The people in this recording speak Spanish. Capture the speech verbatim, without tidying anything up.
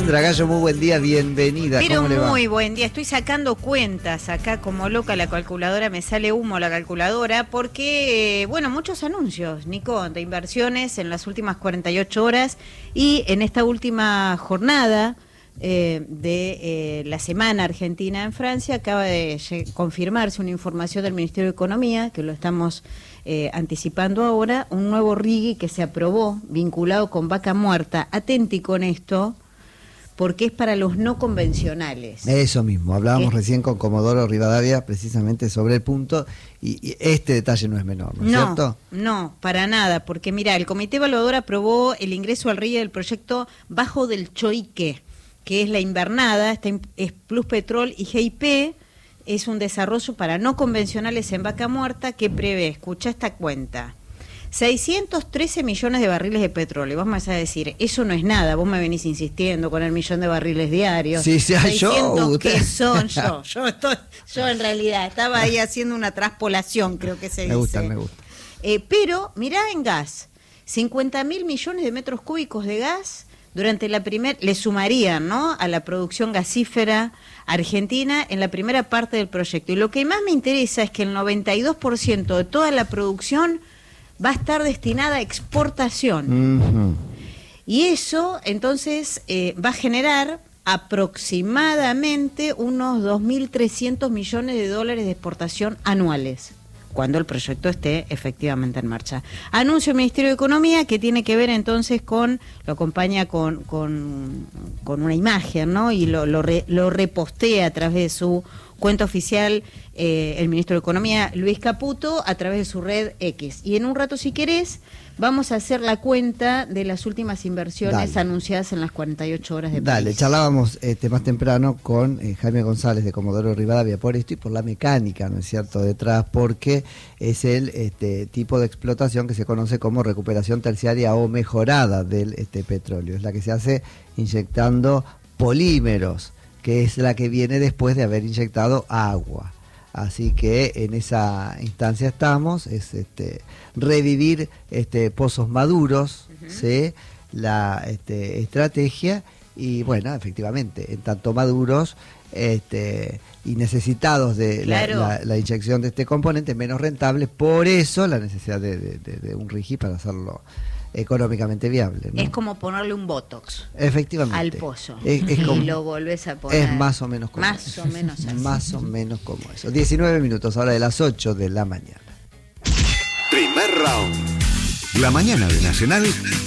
Sandra Gallo, muy buen día, bienvenida. Pero ¿Cómo le va? muy buen día, estoy sacando cuentas acá como loca la calculadora, me sale humo la calculadora, porque, bueno, muchos anuncios, Nico, de inversiones en las últimas cuarenta y ocho horas y en esta última jornada eh, de eh, la Semana Argentina en Francia acaba de confirmarse una información del Ministerio de Economía, que lo estamos eh, anticipando ahora, un nuevo R I G I que se aprobó vinculado con Vaca Muerta. Atenti con esto, porque es para los no convencionales. Eso mismo, hablábamos ¿Qué? recién con Comodoro Rivadavia precisamente sobre el punto, y, y este detalle no es menor, ¿no es no, cierto? No, para nada, porque mira, el Comité Evaluador aprobó el ingreso al R I G I del proyecto Bajo del Choique, que es la invernada, está en, es Plus Petrol y G I P, es un desarrollo para no convencionales en Vaca Muerta que prevé, escucha esta cuenta, seiscientos trece millones de barriles de petróleo. Vos me vas a decir, eso no es nada, vos me venís insistiendo con el millón de barriles diarios. Sí, sí, yo. ¿Qué son yo? Yo estoy, yo en realidad estaba ahí haciendo una traspolación, creo que se dice. Me gusta, me gusta. Eh, pero, mirá en gas, cincuenta mil millones de metros cúbicos de gas durante la primera, le sumarían, ¿no?, a la producción gasífera argentina en la primera parte del proyecto. Y lo que más me interesa es que el noventa y dos por ciento de toda la producción va a estar destinada a exportación. Uh-huh. Y eso, entonces, eh, va a generar aproximadamente unos dos mil trescientos millones de dólares de exportación anuales, cuando el proyecto esté efectivamente en marcha. Anuncio del Ministerio de Economía que tiene que ver entonces con, lo acompaña con, con, con una imagen, ¿no? Y lo, lo, re, lo repostea a través de su cuenta oficial eh, el Ministro de Economía, Luis Caputo, a través de su red X. Y en un rato, si querés, vamos a hacer la cuenta de las últimas inversiones Dale. anunciadas en las cuarenta y ocho horas de Dale, país. charlábamos este, más temprano con eh, Jaime González de Comodoro Rivadavia por esto y por la mecánica, ¿no es cierto?, detrás, porque es el este, tipo de explotación que se conoce como recuperación terciaria o mejorada del este, petróleo. Es la que se hace inyectando polímeros, que es la que viene después de haber inyectado agua. Así que en esa instancia estamos, es este, revivir este, pozos maduros, uh-huh. ¿sí?, la este, estrategia, y bueno, efectivamente, en tanto maduros este, y necesitados de claro. la, la, la inyección de este componente, menos rentable, por eso la necesidad de, de, de, de un R I G I para hacerlo económicamente viable, ¿no? Es como ponerle un botox efectivamente al pozo es, es como, y lo volvés a poner. Es más o menos como más eso. o menos así. Más o menos como eso. diecinueve minutos, ahora de las ocho de la mañana. Primer round. La mañana de Nacional